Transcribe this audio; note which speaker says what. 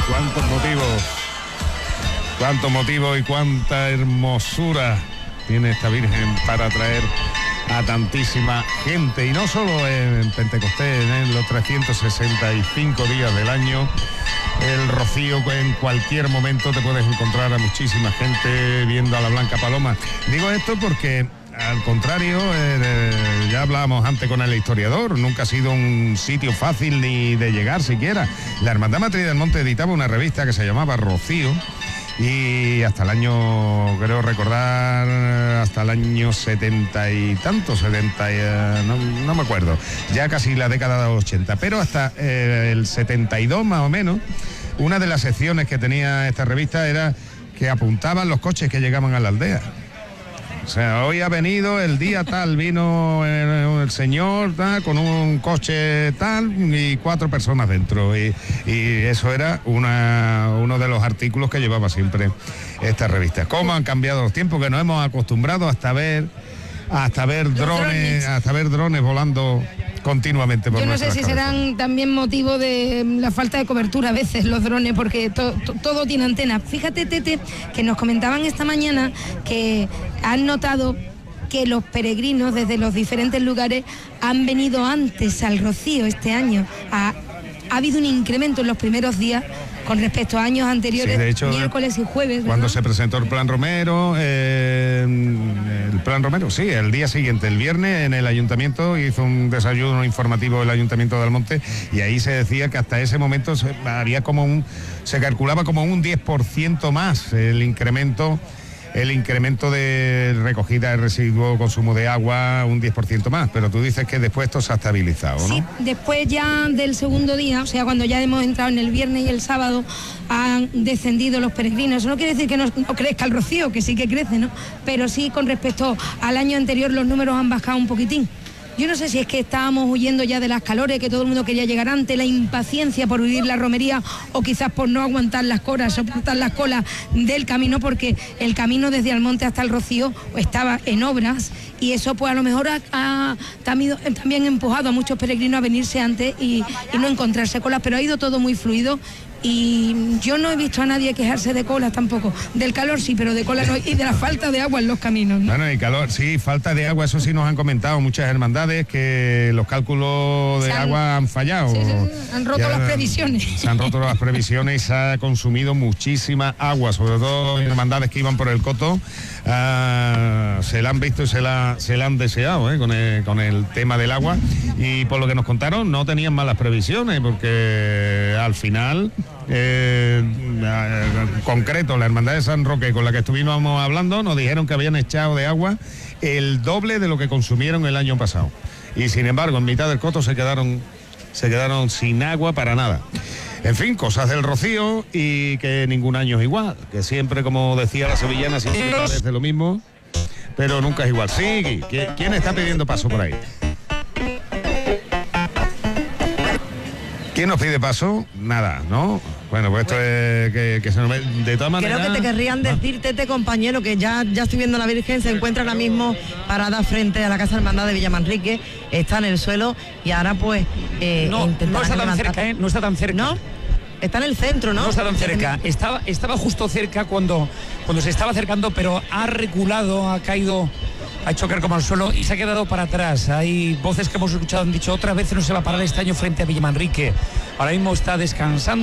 Speaker 1: Cuántos motivos y cuánta hermosura tiene esta Virgen para atraer a tantísima gente, y no solo en Pentecostés, en los 365 días del año. El rocío, en cualquier momento te puedes encontrar a muchísima gente viendo a la Blanca Paloma. Digo esto porque, al contrario, ya hablábamos antes con el historiador, nunca ha sido un sitio fácil ni de llegar siquiera. La Hermandad Matriz del Monte editaba una revista que se llamaba Rocío, y hasta el año, creo recordar, hasta el año 70 y tanto, no me acuerdo, ya casi la década de los 80, pero hasta el 72 más o menos, una de las secciones que tenía esta revista era que apuntaban los coches que llegaban a la aldea. O sea, hoy ha venido el día tal, vino el señor tal, con un coche tal y 4 personas dentro. Y eso era uno de los artículos que llevaba siempre esta revista. ¿Cómo han cambiado los tiempos? Que nos hemos acostumbrado hasta ver drones volando continuamente por nuestras
Speaker 2: cabezas. Yo no sé si serán también motivo de la falta de cobertura a veces los drones, porque todo tiene antena. Fíjate, Tete, que nos comentaban esta mañana que han notado que los peregrinos desde los diferentes lugares han venido antes al Rocío este año. Ha habido un incremento en los primeros días con respecto a años anteriores, sí, de hecho, miércoles y jueves, ¿verdad?
Speaker 1: Cuando se presentó el Plan Romero, sí, el día siguiente, el viernes, en el ayuntamiento hizo un desayuno informativo el Ayuntamiento de Almonte, y ahí se decía que hasta ese momento se calculaba como un 10% más el incremento de recogida de residuos, consumo de agua, un 10% más, pero tú dices que después esto se ha estabilizado, ¿no?
Speaker 2: Sí, después ya del segundo día, o sea, cuando ya hemos entrado en el viernes y el sábado, han descendido los peregrinos. Eso no quiere decir que no crezca el Rocío, que sí que crece, ¿no? Pero sí, con respecto al año anterior, los números han bajado un poquitín. Yo no sé si es que estábamos huyendo ya de las calores, que todo el mundo quería llegar antes, la impaciencia por vivir la romería, o quizás por no aguantar las colas, soportar las colas del camino, porque el camino desde Almonte hasta el Rocío estaba en obras, y eso pues a lo mejor ha también empujado a muchos peregrinos a venirse antes y no encontrarse colas, pero ha ido todo muy fluido. Y yo no he visto a nadie quejarse de colas tampoco. Del calor sí, pero de colas no. Y de la falta de agua en los caminos, ¿no?
Speaker 1: Bueno, y calor, sí, falta de agua, eso sí nos han comentado muchas hermandades, que los cálculos de agua han fallado.
Speaker 2: Sí. Han roto las previsiones. Se han
Speaker 1: roto las previsiones y se ha consumido muchísima agua, sobre todo hermandades que iban por el Coto. Se la han visto y se la han deseado, con el tema del agua, y por lo que nos contaron no tenían malas previsiones, porque al final, concreto, la hermandad de San Roque, con la que estuvimos hablando, nos dijeron que habían echado de agua el doble de lo que consumieron el año pasado, y sin embargo en mitad del Coto se quedaron sin agua para nada. En fin, cosas del Rocío, y que ningún año es igual, que siempre, como decía la sevillana, siempre parece lo mismo, pero nunca es igual. Sí, ¿quién está pidiendo paso por ahí? ¿Quién nos pide paso? Nada, ¿no? Bueno, pues esto es que se nos ve. De todas maneras,
Speaker 3: creo que te querrían decir, Tete, compañero, que ya estoy viendo a la Virgen, se encuentra ahora mismo parada frente a la Casa Hermandad de Villamanrique, está en el suelo, y ahora pues
Speaker 4: no está tan cerca, no está tan cerca.
Speaker 3: ¿No? Está en el centro, ¿no?
Speaker 4: No está tan cerca. Estaba justo cerca cuando se estaba acercando, pero ha reculado, ha caído, ha hecho caer como al suelo y se ha quedado para atrás. Hay voces que hemos escuchado, han dicho, otra vez no se va a parar este año frente a Villamanrique. Ahora mismo está descansando.